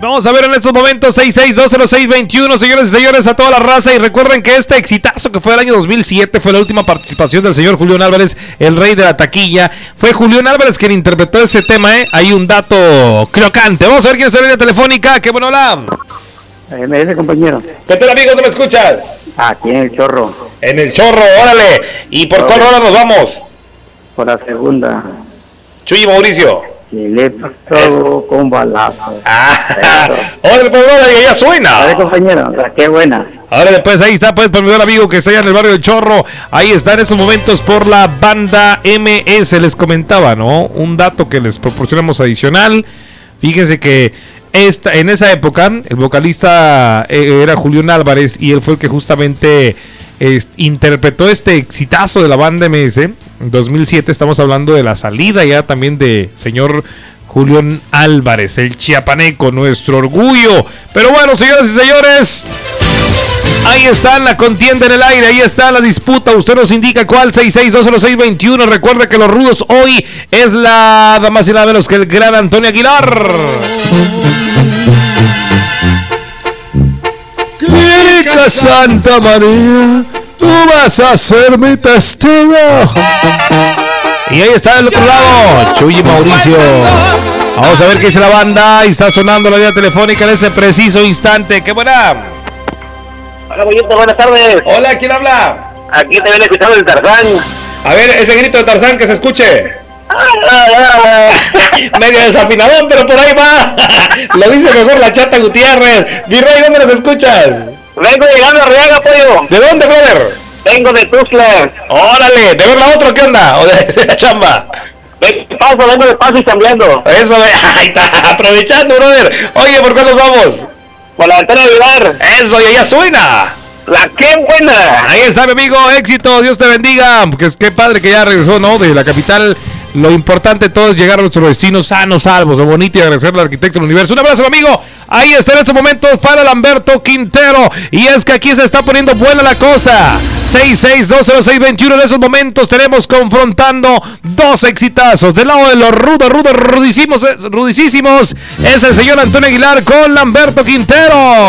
Vamos a ver en estos momentos 66200621, señores y señores, a toda la raza. Y recuerden que este exitazo que fue el año 2007 fue la última participación del señor Julián Álvarez, el rey de la taquilla. Fue Julián Álvarez quien interpretó ese tema, Hay un dato crocante. Vamos a ver quién es la línea telefónica. ¡Qué bueno, hola! Me dice, compañero. ¿Qué tal, amigo? ¿Dónde me escuchas? Aquí en el Chorro. En el Chorro, órale. ¿Y por cuál hora nos vamos? Por la segunda. Chuy Mauricio. Y le pasó con balazo. Órale, pues, y ya suena. Órale, compañero, qué buena. Ahora después ahí está, pues, para mi amigo que está allá en el barrio del Chorro. Ahí está en estos momentos por la banda MS. Les comentaba, ¿no? Un dato que les proporcionamos adicional. Fíjense que en esa época el vocalista era Julián Álvarez y él fue el que justamente interpretó este exitazo de la banda MS. En 2007 estamos hablando de la salida ya también de señor Julián Álvarez, el chiapaneco, nuestro orgullo. Pero bueno, señoras y señores, ahí está la contienda en el aire, ahí está la disputa. Usted nos indica cuál, 66200621. Recuerde que los rudos hoy es la más y nada menos que el gran Antonio Aguilar. Clínica Santa María, tú vas a ser mi testigo. Y ahí está del otro lado, Chuy Mauricio. Vamos a ver qué dice la banda. Y está sonando la línea telefónica en ese preciso instante. ¡Qué buena! Hola, Bollito, buenas tardes. Hola, ¿quién habla? Aquí te viene escuchando el Tarzán. A ver, ese grito de Tarzán que se escuche. Medio desafinadón, pero por ahí va. Lo dice mejor la Chata Gutiérrez. Virrey, ¿dónde nos escuchas? Vengo llegando a Arriaga, pollo. ¿De dónde, brother? Vengo de Tuxtla. Órale, ¿de ver la otra qué onda? ¿O de la chamba? Vengo de paso y cambiando. Eso, ahí está, aprovechando, brother. Oye, ¿por qué nos vamos? Por la Antonio Aguilar. Eso, y ella suena. La qué buena. Ahí está, mi amigo, éxito, Dios te bendiga. Porque es que padre que ya regresó, ¿no? De la capital. Lo importante de todo es llegar a nuestros vecinos sanos, salvos, lo bonito y agradecerle al arquitecto del universo. Un abrazo, amigo. Ahí está en estos momentos para Lamberto Quintero. Y es que aquí se está poniendo buena la cosa. 66200621. En esos momentos tenemos confrontando dos exitazos. Del lado de los rudísimos, es el señor Antonio Aguilar con Lamberto Quintero.